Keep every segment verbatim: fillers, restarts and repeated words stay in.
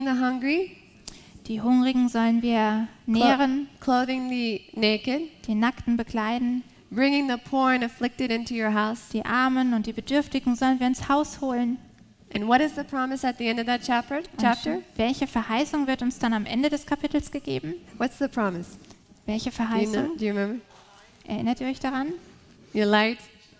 the hungry, Die Hungrigen sollen wir nähren, clothing the naked, die Nackten bekleiden, bringing the poor and afflicted into your house. die Armen und die Bedürftigen sollen wir ins Haus holen. And what is the promise at the end of that chapter? Und Chapter? welche Verheißung wird uns dann am Ende des Kapitels gegeben? What's the promise? Welche Do you, know, Verheißung? do you remember? Erinnert ihr euch daran? Your light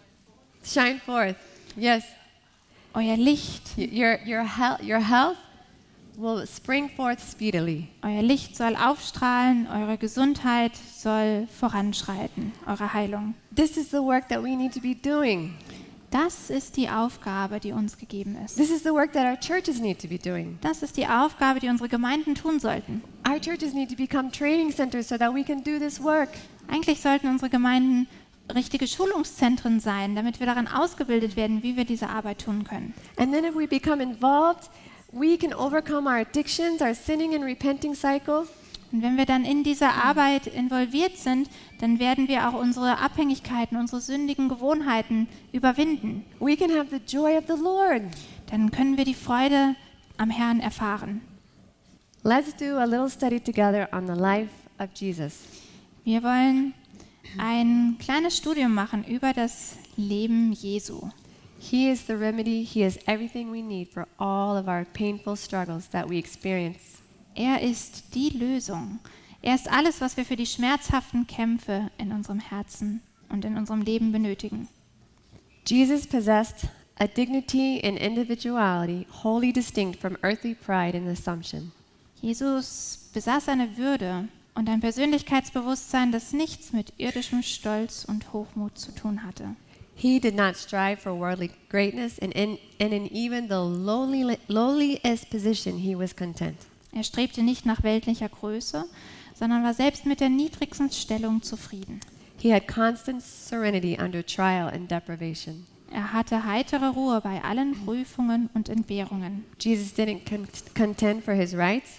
shine forth. Yes. Euer Licht, Y- Your your health your health will spring forth speedily. euer Licht soll aufstrahlen, eure Gesundheit soll voranschreiten, eure Heilung. This is the work that we need to be doing. Das ist die Aufgabe, die uns gegeben ist. This is the work that our churches need to be doing. Das ist die Aufgabe, die unsere Gemeinden tun sollten. Our churches need to become training centers so that we can do this work. Eigentlich sollten unsere Gemeinden richtige Schulungszentren sein, damit wir daran ausgebildet werden, wie wir diese Arbeit tun können. And then if we become involved, we can overcome our addictions, our sinning and repenting cycle. Und wenn wir dann in dieser Arbeit involviert sind, dann werden wir auch unsere Abhängigkeiten, unsere sündigen Gewohnheiten überwinden. We can have the joy of the Lord. Dann können wir die Freude am Herrn erfahren. Let's do a little study together on the life of Jesus. Wir wollen ein kleines Studium machen über das Leben Jesu. He is the remedy. He is everything we need for all of our painful struggles that we experience. Er ist die Lösung. Er ist alles, was wir für die schmerzhaften Kämpfe in unserem Herzen und in unserem Leben benötigen. Jesus possessed a dignity and individuality wholly distinct from earthly pride and assumption. Jesus besaß eine Würde und ein Persönlichkeitsbewusstsein, das nichts mit irdischem Stolz und Hochmut zu tun hatte. He did not strive for worldly greatness, and in, and in even the lowly, lowliest position he was content. Er strebte nicht nach weltlicher Größe, sondern war selbst mit der niedrigsten Stellung zufrieden. He had constant serenity under trial and deprivation. Er hatte heitere Ruhe bei allen Prüfungen und Entbehrungen. Jesus didn't con- contend for his rights.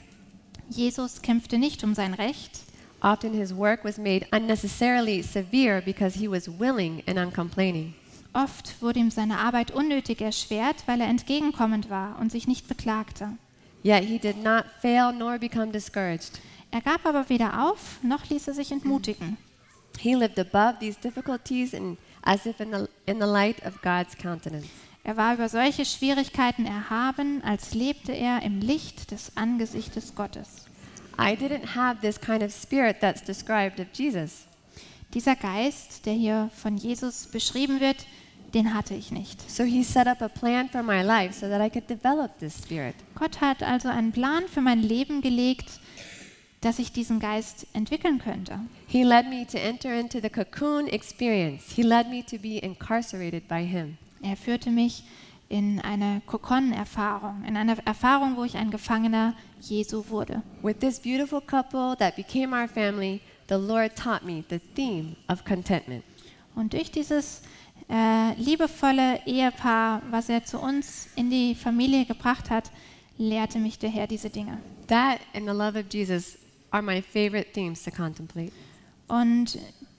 Jesus kämpfte nicht um sein Recht. Often his work was made unnecessarily severe because he was willing and uncomplaining. Oft wurde ihm seine Arbeit unnötig erschwert, weil er entgegenkommend war und sich nicht beklagte. Yet he did not fail nor become discouraged. Er gab aber weder auf, noch ließ er sich entmutigen. He lived above these difficulties and as if in the, in the light of God's countenance. Er war über solche Schwierigkeiten erhaben, als lebte er im Licht des Angesichtes Gottes. I didn't have this kind of spirit that's described of Jesus. Dieser Geist, der hier von Jesus beschrieben wird, den hatte ich nicht. So he set up a plan for my life so that I could develop this spirit. Gott hat also einen Plan für mein Leben gelegt, dass ich diesen Geist entwickeln könnte. He led me to enter into the cocoon experience. He led me to be incarcerated by him. Er führte mich in eine Kokon-Erfahrung, in eine Erfahrung, wo ich ein Gefangener Jesu wurde. With this beautiful couple that became our family, the Lord taught me the theme of contentment. Und durch dieses äh, liebevolle Ehepaar, was er zu uns in die Familie gebracht hat, lehrte mich der Herr diese Dinge. That and the love of Jesus are my favorite themes to contemplate. Und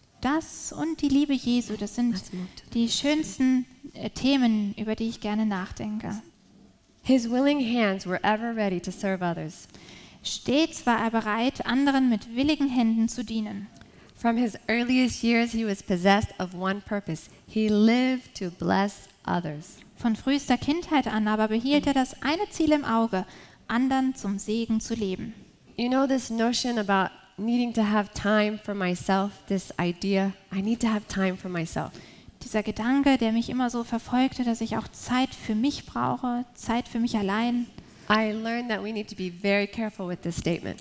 das und die Liebe Jesu, das sind Let's move to- die schönsten äh, Themen, über die ich gerne nachdenke. His willing hands were ever ready to serve others. Stets war er bereit, anderen mit willigen Händen zu dienen. From his earliest years, he was possessed of one purpose. He lived to bless others. Von frühester Kindheit an aber behielt er das eine Ziel im Auge, anderen zum Segen zu leben. You know this notion about needing to have time for myself, this idea, I need to have time for myself. Dieser Gedanke, der mich immer so verfolgte, dass ich auch Zeit für mich brauche, Zeit für mich allein. I learned that we need to be very careful with this statement.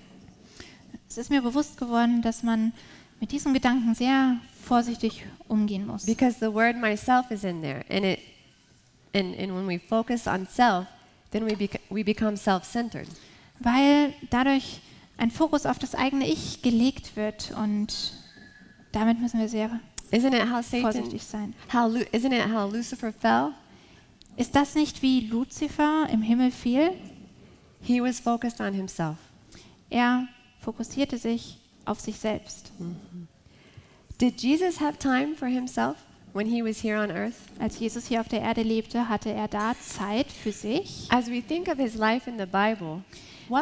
Es ist mir bewusst geworden, dass man mit diesem Gedanken sehr vorsichtig umgehen muss. Because the word myself is in there, and it and, and when we focus on self, then we bec- we become self-centered. Weil dadurch ein Fokus auf das eigene Ich gelegt wird und damit müssen wir sehr Isn't it how Satan vorsichtig sein. how Lu- isn't it how Lucifer fell? Ist das nicht wie Luzifer im Himmel fiel? He was focused on himself. Er fokussierte sich auf sich selbst. Did Jesus have time for himself? when he was here on earth? Als Jesus hier auf der Erde lebte, hatte er da Zeit für sich. As we think of his life in the Bible, what